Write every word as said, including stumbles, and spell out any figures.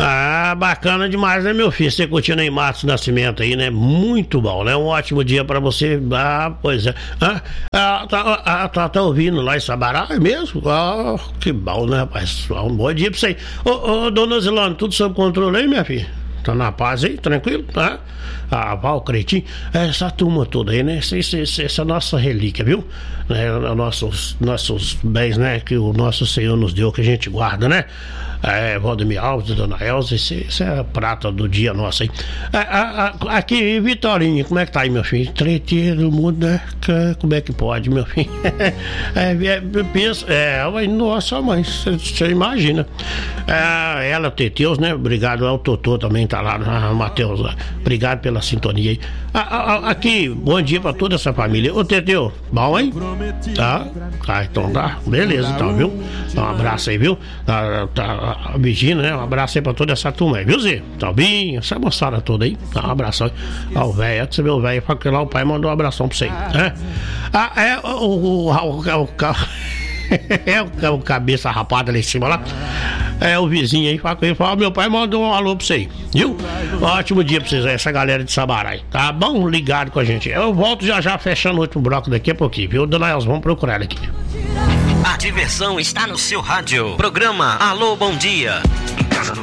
Ah, bacana demais, né, meu filho? Você curtindo aí Matos Nascimento aí, né? Muito bom, né? Um ótimo dia pra você. Ah, pois é. Ah, ah, tá, ah, tá, tá ouvindo lá em Sabará, é mesmo? Ah, que bom, né, rapaz? Um bom dia pra você. Ô, ô, dona Zilane, tudo sob controle aí, minha filha? Tá na paz aí, tranquilo? Tá? Ah, Val, Cretinho, essa turma toda aí, né? Essa, essa, essa é a nossa relíquia, viu? É, nossos, nossos bens, né? Que o nosso Senhor nos deu, que a gente guarda, né? É, Valdemir Alves, Dona Elza, isso é a prata do dia nosso aí. É, a, a, aqui, Vitorinho, como é que tá aí, meu filho? Treteiro, mundo, né? Como é que pode, meu filho? É, é, pensa, é, nossa, mãe, você imagina. É, ela, Teteus, né? Obrigado ao Totô também, tá lá, Matheus. Obrigado pela sintonia aí. A, a, aqui, bom dia pra toda essa família. Ô, Teteu, bom, hein? Tá? Ah, então tá. Beleza, então, viu? Um abraço aí, viu? Tá, tá, a Virgínia, né? Um abraço aí pra toda essa turma aí, viu, Zé? Talbinho, essa moçada toda aí. Tá, um abração aí. Ó, o velho, você vê o velho, porque lá o pai mandou um abração pra você, né? Ah, é o. o, o, o, o é o, o cabeça rapada lá em cima lá. É o vizinho aí, fala com ele, fala, meu pai mandou um alô pra você aí, viu? Ótimo dia pra vocês aí, essa galera de Sabará, tá bom? Ligado com a gente. Eu volto já já fechando o último bloco daqui a pouquinho, viu? Dona Elza, vamos procurar ela aqui. A diversão está no seu rádio. Programa Alô Bom Dia. Em casa, no